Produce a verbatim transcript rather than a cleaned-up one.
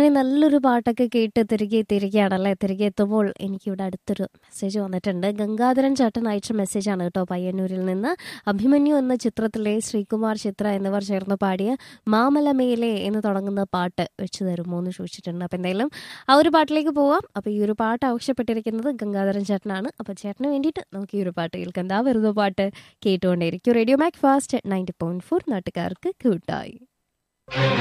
അങ്ങനെ നല്ലൊരു പാട്ടൊക്കെ കേട്ട് തിരികെ എത്തിയിരിക്കുകയാണല്ലേ. തിരികെ എത്തുമ്പോൾ എനിക്കിവിടെ അടുത്തൊരു മെസ്സേജ് വന്നിട്ടുണ്ട്. ഗംഗാധരൻ ചേട്ടൻ അയച്ച മെസ്സേജാണ് കേട്ടോ, പയ്യന്നൂരിൽ നിന്ന്. അഭിമന്യു എന്ന ചിത്രത്തിലെ ശ്രീകുമാർ, ചിത്ര എന്നിവർ ചേർന്ന് പാടിയ മാമലമേലെ എന്ന് തുടങ്ങുന്ന പാട്ട് വെച്ച് തരുമോ എന്ന് ചോദിച്ചിട്ടുണ്ട്. അപ്പം എന്തായാലും ആ ഒരു പാട്ടിലേക്ക് പോവാം. അപ്പോൾ ഈ ഒരു പാട്ട് ആവശ്യപ്പെട്ടിരിക്കുന്നത് ഗംഗാധരൻ ചേട്ടനാണ്. അപ്പോൾ ചേട്ടന് വേണ്ടിയിട്ട് നമുക്ക് ഈ ഒരു പാട്ട് കേൾക്കാം. എന്താ വെറുതെ പാട്ട് കേട്ടുകൊണ്ടേയിരിക്കും. Radio Mac fast ninety point four നാട്ടുകാർക്ക് കൂട്ടായി.